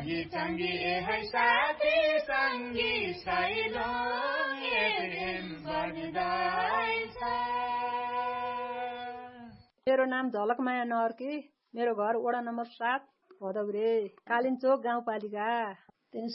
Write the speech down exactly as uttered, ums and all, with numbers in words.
सँगी सँगी है साथी सँगी silo FM बज्दैछ। मेरो नाम झलकमाया नर्की, मेरो घर वडा नम्बर सात भदौरे, कालिन्चोक गाउँपालिका।